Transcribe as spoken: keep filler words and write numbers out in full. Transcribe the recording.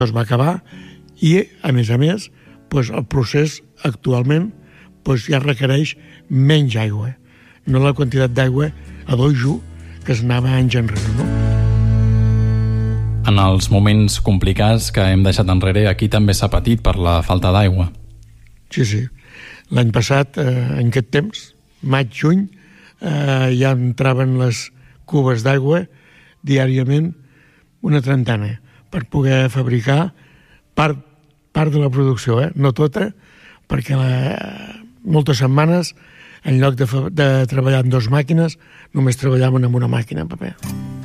es va acabar i, a més a més, doncs el procés actualment doncs ja requereix menys aigua, no la quantitat d'aigua a dojo que es anava anys enrere, no? En els moments complicats que hem deixat enrere, aquí també s'ha patit per la falta d'aigua. Sí, sí. L'any passat, eh, en aquest temps, maig-juny, eh, ja entraven les cubes d'aigua diàriament una trentena per poder fabricar part, part de la producció, eh? No tota, perquè la, moltes setmanes, en lloc de, de treballar amb dues màquines, només treballàvem amb una màquina en paper.